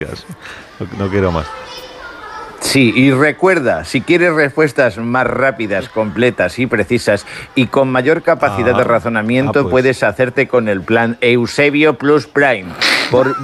No quiero más. Sí, y recuerda, si quieres respuestas más rápidas, completas y precisas y con mayor capacidad de razonamiento, pues. puedes hacerte con el plan Eusebio Plus Prime. Por